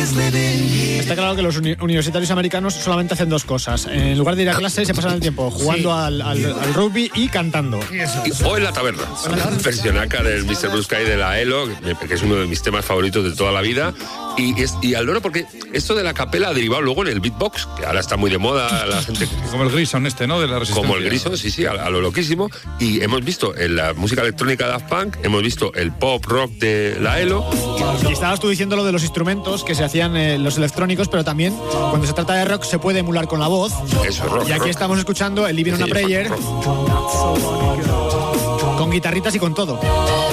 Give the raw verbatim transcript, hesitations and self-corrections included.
Está claro que los uni- universitarios americanos solamente hacen dos cosas. En lugar de ir a clase, se pasan el tiempo jugando Sí. al, al- al rugby y cantando. Y eso. Y- O en la taberna. Versionaca del mister Blue Sky de la ELO, que es uno de mis temas favoritos de toda la vida. Y, es, y al loro, porque esto de la capela ha derivado luego en el beatbox, que ahora está muy de moda, la gente. Como el Grison este, ¿no? De la resistencia. Como el Grison, sí, sí, a, a lo loquísimo. Y hemos visto en la música electrónica de Daft Punk, hemos visto el pop rock de la ELO. Y estabas tú diciendo lo de los instrumentos que se hacían eh, los electrónicos, pero también cuando se trata de rock se puede emular con la voz. Eso es rock. Y aquí rock. estamos escuchando el Living on a Sí, Prayer rock, rock. con guitarritas y con todo.